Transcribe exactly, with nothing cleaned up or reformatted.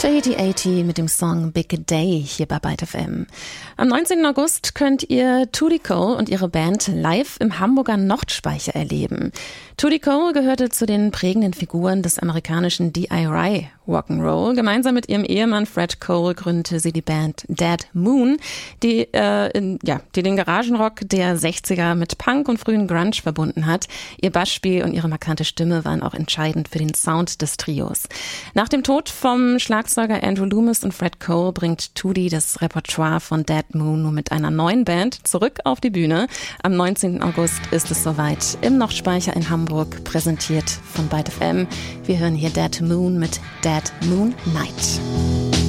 Tahiti achtzig mit dem Song Big Day hier bei Byte F M. Am neunzehnten August könnt ihr Tootie Cole und ihre Band live im Hamburger Nordspeicher erleben. Tootie Cole gehörte zu den prägenden Figuren des amerikanischen D I Y Rock'n'Roll. Gemeinsam mit ihrem Ehemann Fred Cole gründete sie die Band Dead Moon, die, äh, in, ja, die den Garagenrock der sechziger mit Punk und frühen Grunge verbunden hat. Ihr Bassspiel und ihre markante Stimme waren auch entscheidend für den Sound des Trios. Nach dem Tod vom Schlagzeuger Andrew Loomis und Fred Cole bringt Tootie das Repertoire von Dead Moon nur mit einer neuen Band zurück auf die Bühne. Am neunzehnten August ist es soweit im Nordspeicher in Hamburg, präsentiert von Byte F M. Wir hören hier Dead Moon mit Dead Moon Night.